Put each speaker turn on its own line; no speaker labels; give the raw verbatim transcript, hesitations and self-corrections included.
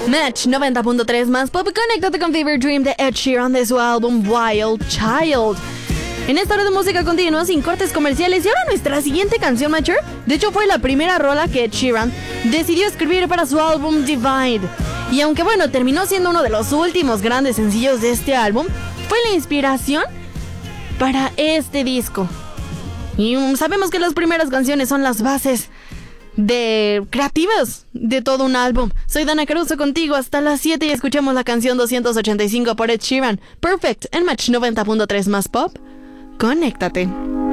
Match noventa punto tres más pop. Conéctate con Fever Dream de Ed Sheeran de su álbum Wild Child. En esta hora de música continua, sin cortes comerciales. Y ahora nuestra siguiente canción, Mature. De hecho, fue la primera rola que Ed Sheeran decidió escribir para su álbum Divide. Y aunque bueno, terminó siendo uno de los últimos grandes sencillos de este álbum, fue la inspiración para este disco. Y um, sabemos que las primeras canciones son las bases de creativas de todo un álbum. Soy Dana Caruso contigo hasta las siete y escuchamos la canción doscientos ochenta y cinco por Ed Sheeran. Perfect en Match noventa punto tres más pop. Conéctate.